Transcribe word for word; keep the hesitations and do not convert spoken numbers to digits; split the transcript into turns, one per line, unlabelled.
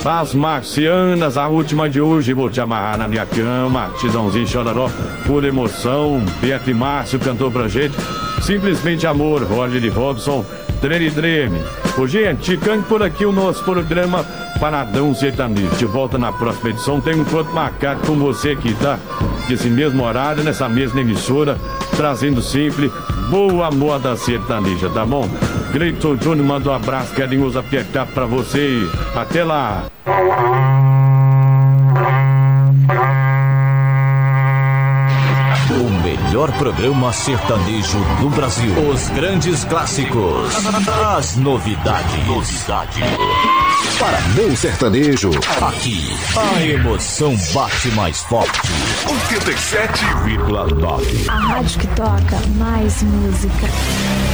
As marcianas, a última de hoje, vou te amarrar na minha cama. Tidãozinho chororó, por emoção. Beto e Márcio cantou pra gente. Simplesmente Amor, Roger e Robson, Treme Treme. Ô, gente, cante por aqui o nosso programa Paradão Sertanejo. De volta na próxima edição. Tem um encontro marcado com você aqui, tá? Nesse mesmo horário, nessa mesma emissora, trazendo sempre boa moda sertaneja, tá bom? Cleiton Júnior manda um abraço carinhoso apertar pra você. Até lá!
O melhor programa sertanejo do Brasil. Os grandes clássicos. As novidades. Novidade.
Paradão Sertanejo.
Aqui, a emoção bate mais forte.
oitenta e sete vírgula nove.
A rádio que toca mais música.